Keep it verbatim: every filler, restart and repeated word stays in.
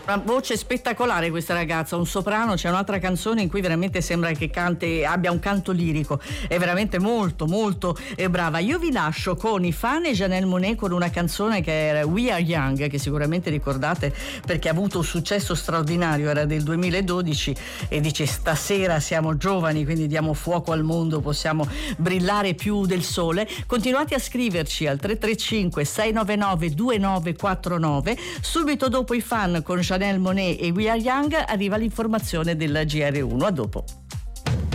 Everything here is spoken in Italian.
Una voce spettacolare questa ragazza, un soprano. C'è un'altra canzone in cui veramente sembra che canti, abbia un canto lirico, è veramente molto molto eh, brava. Io vi lascio con i Fan e Janelle Monáe con una canzone che era We Are Young, che sicuramente ricordate perché ha avuto un successo straordinario, era del duemiladodici, e dice: stasera siamo giovani, quindi diamo fuoco al mondo, possiamo brillare più del sole. Continuate a scriverci al tre tre cinque sei nove nove due nove quattro nove. Subito dopo i Fan con Janelle Monáe e We Are Young arriva l'informazione della G R uno. A dopo.